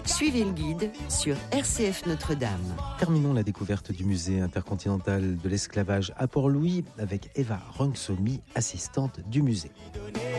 Suivez le guide sur RCF Notre-Dame. Terminons la découverte du musée intercontinental de l'esclavage à Port-Louis avec Eva Rangsomi, assistante du musée.